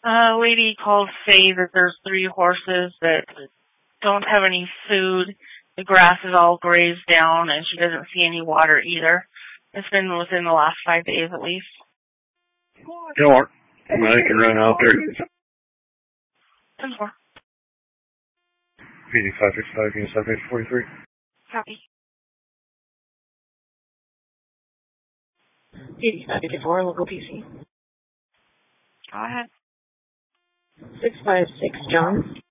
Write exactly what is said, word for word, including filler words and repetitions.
A lady called to say that there's three horses that don't have any food. The grass is all grazed down, and she doesn't see any water either. It's been within the last five days at least. Go on. I can run out there. ten four. P D five six five, unit seven eight four three. Copy. P D five fifty-four, local P C. Go ahead. six five six, John.